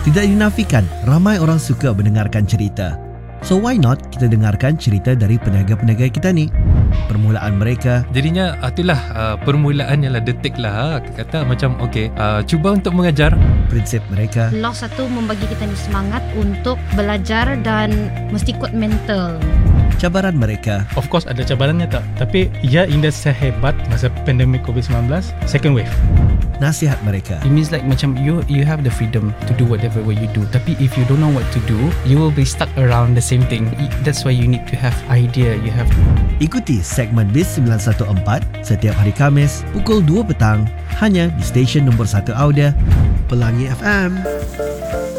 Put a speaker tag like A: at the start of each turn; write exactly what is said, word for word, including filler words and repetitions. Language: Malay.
A: Tidak dinafikan, ramai orang suka mendengarkan cerita. So why not kita dengarkan cerita dari peniaga-peniaga kita ni? Permulaan mereka.
B: Jadinya itulah uh, permulaannya lah, detik lah. Kata macam okay, uh, cuba untuk mengajar.
A: Prinsip mereka.
C: Loss satu membagi kita ni semangat untuk belajar dan mesti kuat mental.
A: Cabaran mereka.
D: Of course ada cabarannya tak, tapi ia indah sehebat masa pandemik covid sembilan belas second wave.
A: Nasihat mereka.
E: It means like macam you you have the freedom to do whatever way you do. Tapi if you don't know what to do, you will be stuck around the same thing. That's why you need to have idea. You have.
A: Ikuti segmen Biz sembilan satu empat setiap hari Khamis pukul dua petang hanya di stesen nombor satu Audia Pelangi F M.